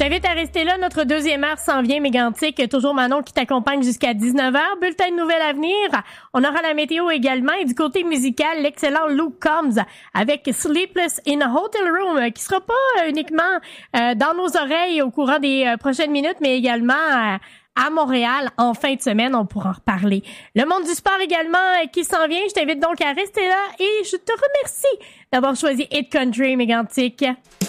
t'invite à rester là. Notre deuxième heure s'en vient, Mégantic. Toujours Manon qui t'accompagne jusqu'à 19h. Bulletin de nouvelles à venir. On aura la météo également. Et du côté musical, l'excellent Luke Combs avec Sleepless in a Hotel Room, qui sera pas uniquement dans nos oreilles au courant des prochaines minutes, mais également à Montréal en fin de semaine. On pourra en reparler. Le monde du sport également qui s'en vient. Je t'invite donc à rester là et je te remercie d'avoir choisi Hit Country, Mégantic.